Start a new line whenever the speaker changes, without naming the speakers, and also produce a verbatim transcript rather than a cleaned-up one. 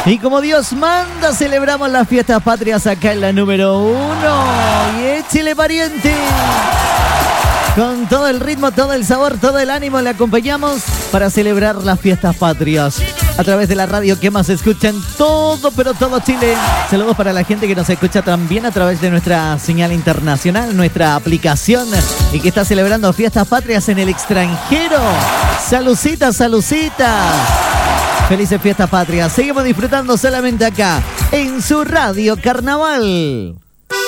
Y como Dios manda, celebramos las fiestas patrias acá en la número uno. Y échele, pariente. Con todo el ritmo, todo el sabor, todo el ánimo le acompañamos para celebrar las fiestas patrias a través de la radio que más escucha en todo, pero todo Chile. Saludos para la gente que nos escucha también a través de nuestra señal internacional, nuestra aplicación, y que está celebrando fiestas patrias en el extranjero. Salucita, salucita. Felices fiestas patrias. Seguimos disfrutando solamente acá en su Radio Carnaval.